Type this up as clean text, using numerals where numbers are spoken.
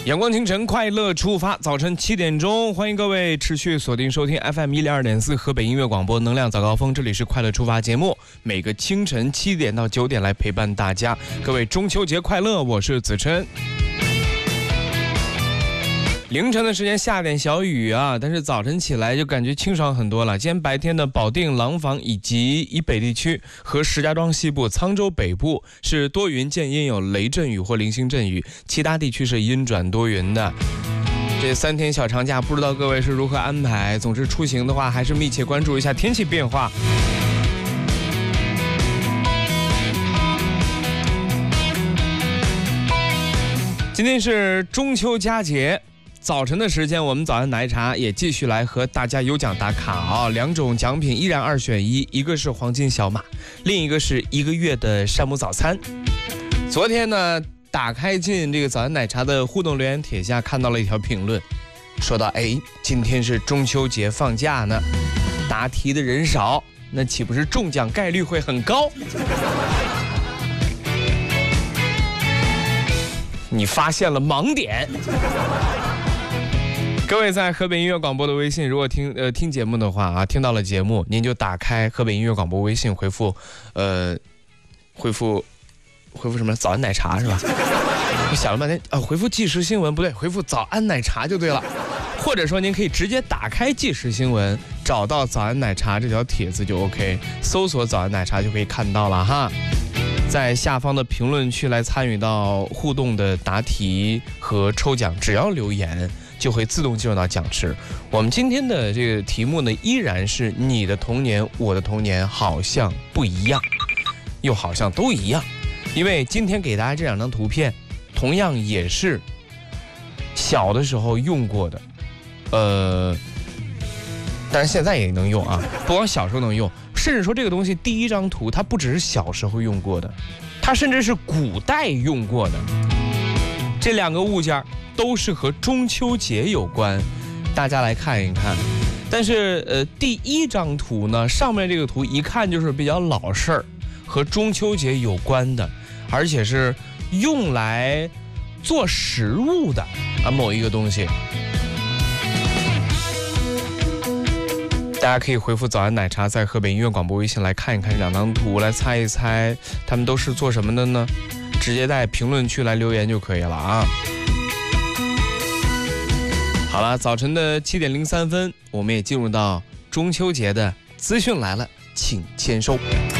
阳光清晨，快乐出发。早晨7点钟，欢迎各位持续锁定收听 FM102.4 河北音乐广播能量早高峰，这里是快乐出发节目，每个清晨7点到9点来陪伴大家。各位中秋节快乐，我是子琛。凌晨的时间下点小雨啊，但是早晨起来就感觉清爽很多了。今天白天的保定、廊坊以及以北地区和石家庄西部、沧州北部是多云见阴，有雷阵雨或零星阵雨，其他地区是阴转多云的。这3天小长假，不知道各位是如何安排？总之出行的话，还是密切关注一下天气变化。今天是中秋佳节。早晨的时间，我们早安奶茶也继续来和大家有奖打卡啊！2种奖品依然2选1，一个是黄金小马，另一个是1个月的山姆早餐。昨天呢，打开进这个早安奶茶的互动留言帖下，看到了一条评论，说到今天是中秋节放假呢，答题的人少，那岂不是中奖概率会很高？你发现了盲点。各位在河北音乐广播的微信，如果听节目的话啊，听到了节目，您就打开河北音乐广播微信，回复什么早安奶茶是吧？我想了半天回复即时新闻不对，回复早安奶茶就对了。或者说您可以直接打开即时新闻，找到早安奶茶这条帖子就 OK， 搜索早安奶茶就可以看到了哈。在下方的评论区来参与到互动的答题和抽奖，只要留言就会自动进入到奖池。我们今天的这个题目呢，依然是你的童年我的童年好像不一样，又好像都一样。因为今天给大家这2张图片，同样也是小的时候用过的，但是现在也能用啊，不光小时候能用，甚至说这个东西第1张图它不只是小时候用过的，它甚至是古代用过的。这2个物件都是和中秋节有关，大家来看一看。但是第1张图呢，上面这个图一看就是比较老式儿，和中秋节有关的，而且是用来做食物的某一个东西。大家可以回复早安奶茶，在河北音乐广播微信来看一看这2张图，来猜一猜他们都是做什么的呢？直接在评论区来留言就可以了啊。好了，早晨的7点03分，我们也进入到中秋节的资讯来了，请签收。